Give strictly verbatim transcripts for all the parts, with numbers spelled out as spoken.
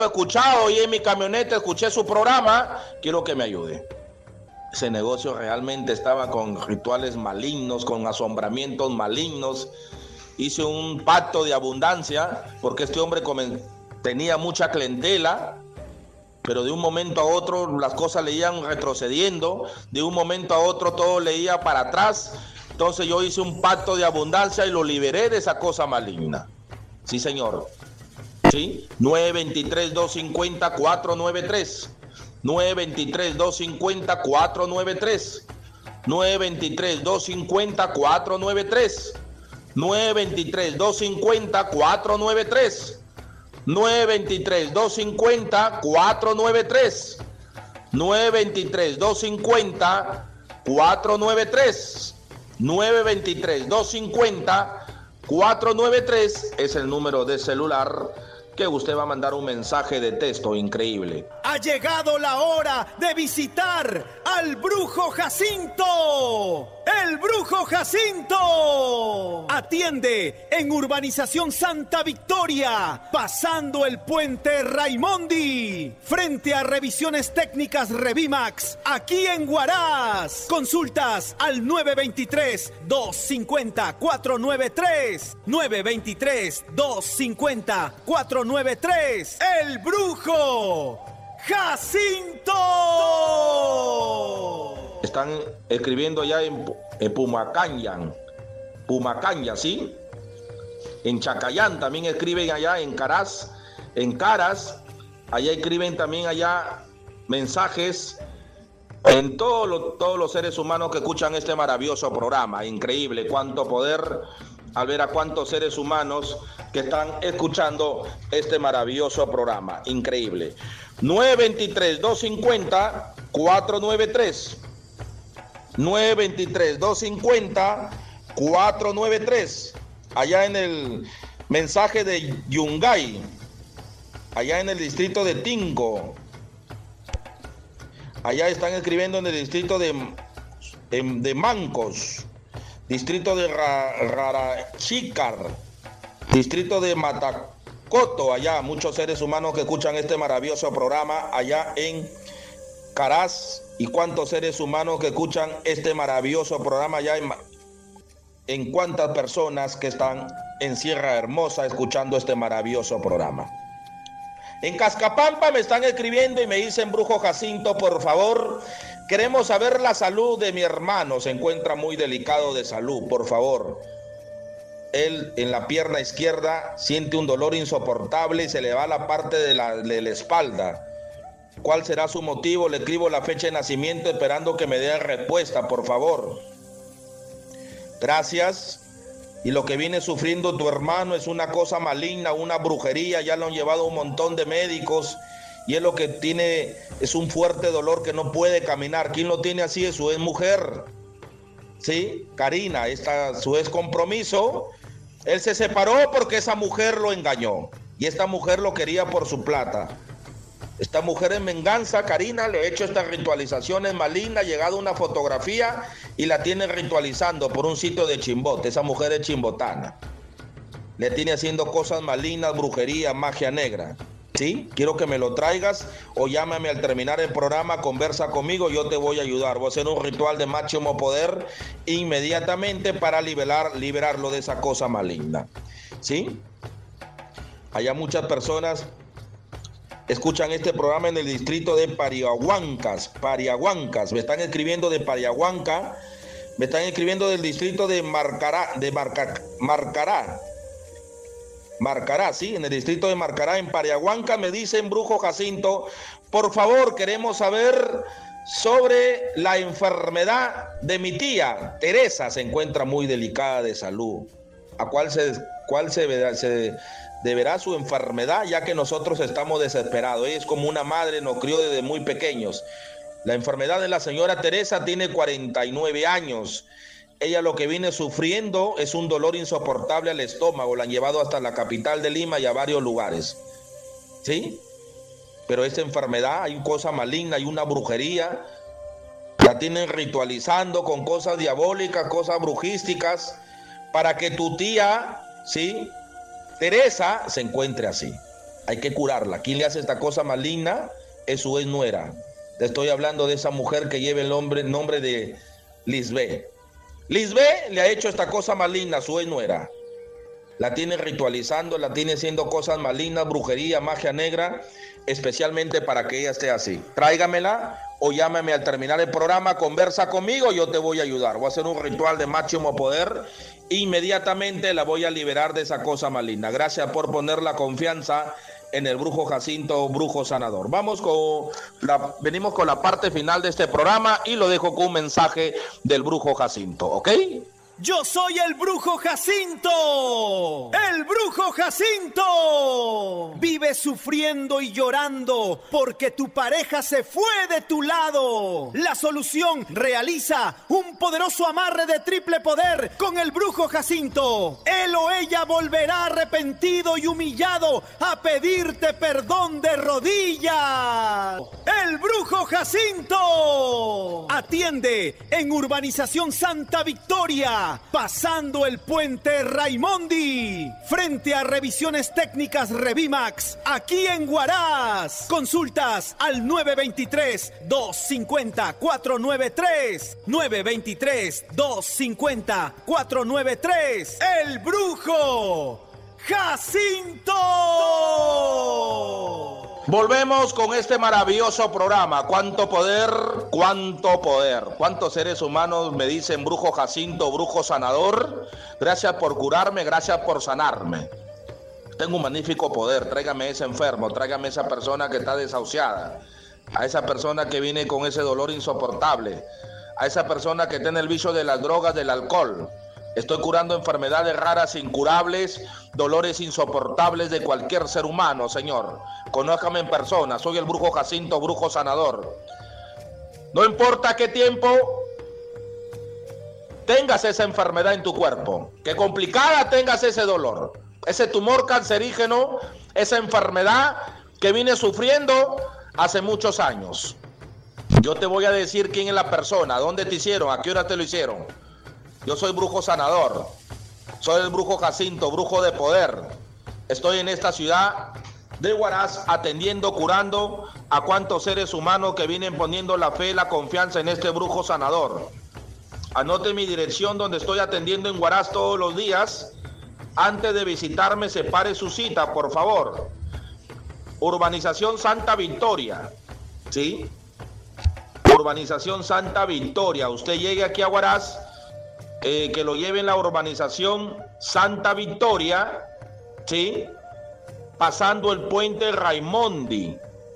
escuchado y en mi camioneta escuché su programa, quiero que me ayude. Ese negocio realmente estaba con rituales malignos, con asombramientos malignos. Hice un pacto de abundancia porque este hombre tenía mucha clientela, pero de un momento a otro las cosas le iban retrocediendo, de un momento a otro todo le iba para atrás. Entonces yo hice un pacto de abundancia y lo liberé de esa cosa maligna. Sí, señor. ¿Sí? nueve dos tres, dos cinco cero, cuatro nueve tres. nueve dos tres, dos cinco cero, cuatro nueve tres. nueve dos tres, dos cinco cero, cuatro nueve tres. nueve dos tres, dos cinco cero, cuatro nueve tres. nueve dos tres, dos cinco cero, cuatro nueve tres. nueve dos tres, dos cinco cero, cuatro nueve tres. nueve dos tres, dos cinco cero, cuatro nueve tres es el número de celular que usted va a mandar un mensaje de texto increíble. Ha llegado la hora de visitar al Brujo Jacinto. ¡El Brujo Jacinto! Atiende en Urbanización Santa Victoria, pasando el puente Raimondi, frente a Revisiones Técnicas Revimax, aquí en Huaraz. Consultas al nueve dos tres, dos cinco cero, cuatro nueve tres. nueve dos tres, dos cinco cero, cuatro nueve tres. ¡El Brujo Jacinto! Están escribiendo allá en, en Pumacanyan, Pumacanyan, ¿sí? En Chacayán también escriben allá, en Caraz, en Caras, allá escriben también allá mensajes en todos los, todos los seres humanos que escuchan este maravilloso programa. Increíble, cuánto poder al ver a cuántos seres humanos que están escuchando este maravilloso programa. Increíble. nueve dos tres, dos cinco cero, cuatro nueve tres. nueve dos tres, dos cinco cero, cuatro nueve tres. Allá en el mensaje de Yungay, allá en el distrito de Tingo. Allá están escribiendo en el distrito de, de, de Mancos, distrito de Rarachicar, distrito de Matacoto. Allá muchos seres humanos que escuchan este maravilloso programa allá en Caraz. Y cuántos seres humanos que escuchan este maravilloso programa allá en, en cuántas personas que están en Sierra Hermosa escuchando este maravilloso programa. En Cascapampa me están escribiendo y me dicen: Brujo Jacinto, por favor, queremos saber la salud de mi hermano, se encuentra muy delicado de salud, por favor. Él en la pierna izquierda siente un dolor insoportable y se le va la parte de la, de la espalda. ¿Cuál será su motivo? Le escribo la fecha de nacimiento esperando que me dé respuesta, por favor. Gracias. Y lo que viene sufriendo tu hermano es una cosa maligna, una brujería. Ya lo han llevado un montón de médicos y es lo que tiene, es un fuerte dolor que no puede caminar. ¿Quién lo tiene así? Es su ex mujer, ¿sí? Karina, esta, su ex compromiso. Él se separó porque esa mujer lo engañó y esta mujer lo quería por su plata. Esta mujer en venganza, Karina, le ha hecho estas ritualizaciones malignas, ha llegado una fotografía y la tiene ritualizando por un sitio de Chimbote. Esa mujer es chimbotana. Le tiene haciendo cosas malignas, brujería, magia negra. ¿Sí? Quiero que me lo traigas o llámame al terminar el programa, conversa conmigo, yo te voy a ayudar. Voy a hacer un ritual de máximo poder inmediatamente para liberar, liberarlo de esa cosa maligna. ¿Sí? Hay muchas personas escuchan este programa en el distrito de Pariahuancas, Pariahuancas, me están escribiendo de Pariahuanca, me están escribiendo del distrito de Marcará, de Marca, Marcará, Marcará, sí, en el distrito de Marcará, en Pariahuanca, me dicen: Brujo Jacinto, por favor, queremos saber sobre la enfermedad de mi tía, Teresa, se encuentra muy delicada de salud. ¿A cuál se, cuál se, se deberá su enfermedad? Ya que nosotros estamos desesperados. Ella es como una madre, nos crió desde muy pequeños. La enfermedad de la señora Teresa tiene cuarenta y nueve años. Ella lo que viene sufriendo es un dolor insoportable al estómago. La han llevado hasta la capital de Lima y a varios lugares. ¿Sí? Pero esta enfermedad, hay cosa maligna, hay una brujería. La tienen ritualizando con cosas diabólicas, cosas brujísticas, para que tu tía, ¿sí?, Teresa, se encuentre así. hay que curarla. ¿Quién le hace esta cosa maligna? Es su ex nuera. Te estoy hablando de esa mujer que lleva el nombre, nombre de Lisbeth. Lisbeth le ha hecho esta cosa maligna a su ex nuera. La tiene ritualizando, la tiene haciendo cosas malignas, brujería, magia negra, especialmente para que ella esté así. Tráigamela o llámame al terminar el programa, conversa conmigo, yo te voy a ayudar. Voy a hacer un ritual de máximo poder. Inmediatamente la voy a liberar de esa cosa maligna. Gracias por poner la confianza en el brujo Jacinto, brujo sanador. Vamos con la, venimos con la parte final de este programa y lo dejo con un mensaje del brujo Jacinto, ¿ok? Yo soy el brujo Jacinto. El brujo Jacinto. Vive sufriendo y llorando porque tu pareja se fue de tu lado. La solución: realiza un poderoso amarre de triple poder con el brujo Jacinto. Él o ella volverá arrepentido y humillado a pedirte perdón de rodillas. El brujo Jacinto. Atiende en Urbanización Santa Victoria, pasando el puente Raimondi, frente a Revisiones Técnicas Revimax, aquí en Huaraz. Consultas al nueve dos tres, dos cinco cero, cuatro nueve tres, nueve dos tres, dos cinco cero, cuatro nueve tres. El brujo Jacinto. Volvemos con este maravilloso programa. Cuánto poder, cuánto poder. Cuántos seres humanos me dicen brujo Jacinto, brujo sanador. Gracias por curarme, gracias por sanarme. Tengo un magnífico poder. Tráigame ese enfermo, tráigame esa persona que está desahuciada, a esa persona que viene con ese dolor insoportable, a esa persona que tiene el vicio de las drogas, del alcohol. Estoy curando enfermedades raras, incurables, dolores insoportables de cualquier ser humano, Señor. Conózcame en persona, soy el brujo Jacinto, brujo sanador. No importa qué tiempo tengas esa enfermedad en tu cuerpo, qué complicada tengas ese dolor, ese tumor cancerígeno, esa enfermedad que vine sufriendo hace muchos años. Yo te voy a decir quién es la persona, dónde te hicieron, a qué hora te lo hicieron. Yo soy brujo sanador, soy el brujo Jacinto, brujo de poder. Estoy en esta ciudad de Huaraz atendiendo, curando a cuantos seres humanos que vienen poniendo la fe y la confianza en este brujo sanador. Anote mi dirección donde estoy atendiendo en Huaraz todos los días. Antes de visitarme, separe su cita, por favor. Urbanización Santa Victoria, ¿sí? Urbanización Santa Victoria. Usted llegue aquí a Huaraz, eh, que lo lleve en la urbanización Santa Victoria, ¿sí? Pasando el puente Raimondi.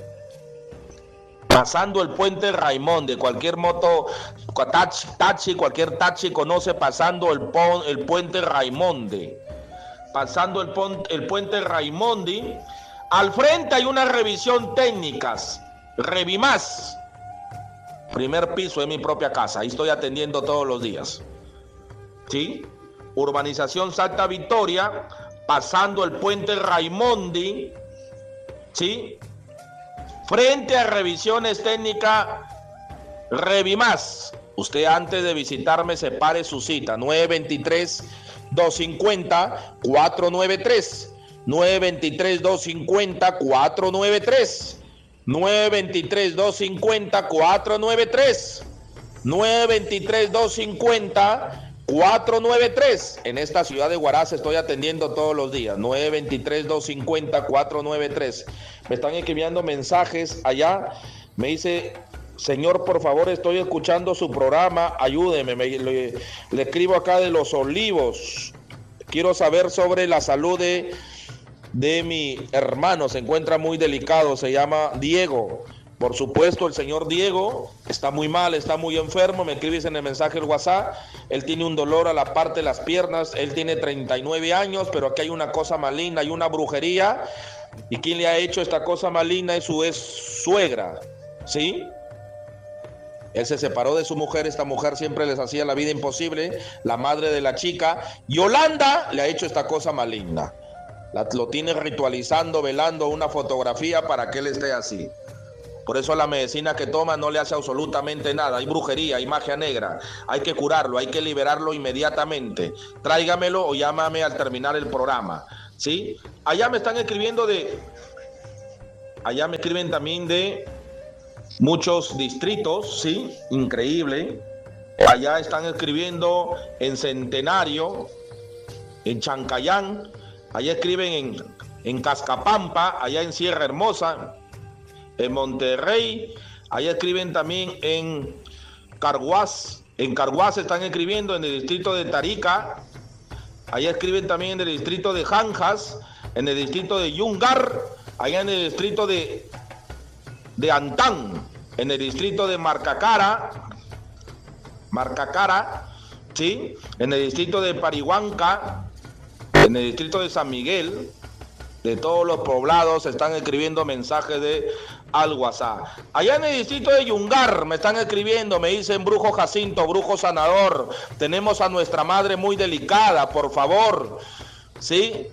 Pasando el puente Raimondi. Cualquier moto, taxi, taxi, cualquier taxi conoce pasando el, pon, el puente Raimondi. Pasando el, pon, el puente Raimondi. Al frente hay una revisión técnicas. Revimás. Primer piso de mi propia casa. Ahí estoy atendiendo todos los días. ¿Sí? Urbanización Santa Victoria, pasando el puente Raimondi, ¿sí? Frente a revisiones técnicas Revimás. Usted antes de visitarme separe su cita. nueve dos tres, dos cinco cero, cuatro nueve tres. nueve dos tres, dos cinco cero, cuatro nueve tres. nueve dos tres, dos cinco cero, cuatro nueve tres. nueve dos tres, dos cinco cero, cuatro nueve tres. En esta ciudad de Huaraz estoy atendiendo todos los días. nueve dos tres, dos cinco cero, cuatro nueve tres. Me están escribiendo mensajes allá. Me dice: señor, por favor, estoy escuchando su programa, ayúdeme. Me, le, le escribo acá de Los Olivos. Quiero saber sobre la salud de, de mi hermano. Se encuentra muy delicado, se llama Diego. Por supuesto, el señor Diego está muy mal, está muy enfermo. Me escribes en el mensaje del WhatsApp. Él tiene un dolor a la parte de las piernas. Él tiene treinta y nueve años, pero aquí hay una cosa maligna, hay una brujería. ¿Y quién le ha hecho esta cosa maligna? Es su ex suegra, ¿sí? Él se separó de su mujer. Esta mujer siempre les hacía la vida imposible. La madre de la chica, Yolanda, le ha hecho esta cosa maligna. La, lo tiene ritualizando, velando una fotografía para que él esté así. Por eso la medicina que toma no le hace absolutamente nada. Hay brujería, hay magia negra. Hay que curarlo, hay que liberarlo inmediatamente. Tráigamelo o llámame al terminar el programa, ¿sí? Allá me están escribiendo de allá me escriben también de muchos distritos, sí, increíble. Allá están escribiendo en Centenario, en Chancayán, allá escriben en, en Cascapampa, allá en Sierra Hermosa, en Monterrey, allá escriben también en Carhuaz, en Carhuaz están escribiendo en el distrito de Tarica, allá escriben también en el distrito de Janjas, en el distrito de Yungar, allá en el distrito de, de Antán, en el distrito de Marcacara, Marcacara, ¿sí? En el distrito de Parihuanca, en el distrito de San Miguel, de todos los poblados están escribiendo mensajes de al WhatsApp. Allá en el distrito de Yungar me están escribiendo, me dicen brujo Jacinto, brujo sanador, tenemos a nuestra madre muy delicada, por favor, ¿sí?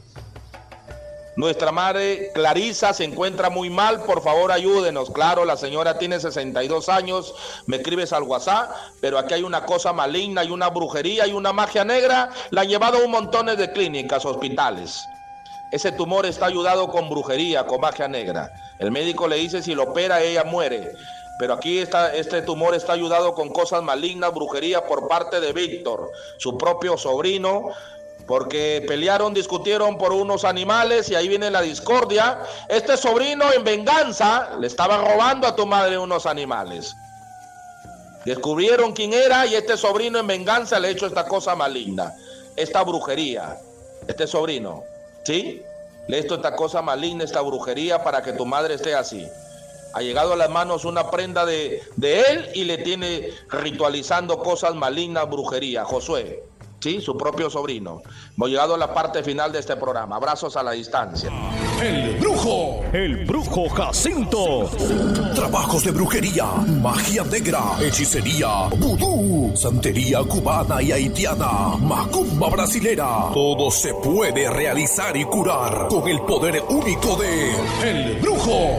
Nuestra madre Clarisa se encuentra muy mal, por favor ayúdenos. Claro, la señora tiene sesenta y dos años, me escribes al WhatsApp, pero aquí hay una cosa maligna, hay una brujería, hay una magia negra, la han llevado a un montón de clínicas, hospitales. Ese tumor está ayudado con brujería, con magia negra. El médico le dice si lo opera ella muere. Pero aquí está, este tumor está ayudado con cosas malignas, brujería por parte de Víctor, su propio sobrino, porque pelearon, discutieron por unos animales y ahí viene la discordia. Este sobrino en venganza le estaba robando a tu madre unos animales. Descubrieron quién era y este sobrino en venganza le ha hecho esta cosa maligna, esta brujería. Este sobrino, ¿sí? Le ha hecho esta cosa maligna, esta brujería para que tu madre esté así. Ha llegado a las manos una prenda de, de él y le tiene ritualizando cosas malignas, brujería. Josué, sí, su propio sobrino. Hemos llegado a la parte final de este programa. Abrazos a la distancia. El brujo, el brujo Jacinto. Trabajos de brujería, magia negra, hechicería, vudú, santería cubana y haitiana, macumba brasilera. Todo se puede realizar y curar con el poder único de El brujo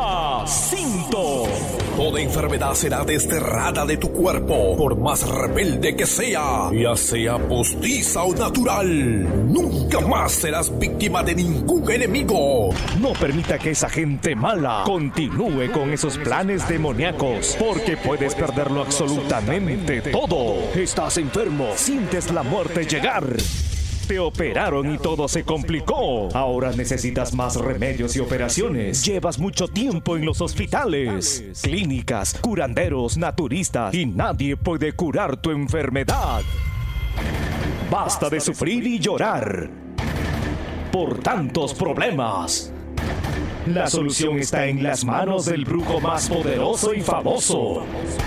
Jacinto. Toda enfermedad será desterrada de tu cuerpo, por más rebelde que sea, ya sea postiza o natural. Nunca más serás víctima de ningún enemigo. No permita que esa gente mala continúe con esos planes demoníacos, porque puedes perderlo absolutamente todo. Estás enfermo, sientes la muerte llegar. Te operaron y todo se complicó. Ahora necesitas más remedios y operaciones. Llevas mucho tiempo en los hospitales, clínicas, curanderos, naturistas y nadie puede curar tu enfermedad. Basta de sufrir y llorar por tantos problemas. La solución está en las manos del brujo más poderoso y famoso,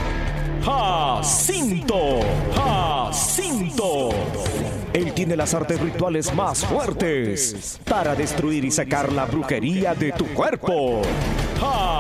Jacinto. Jacinto. Él tiene las artes rituales más fuertes para destruir y sacar la brujería de tu cuerpo.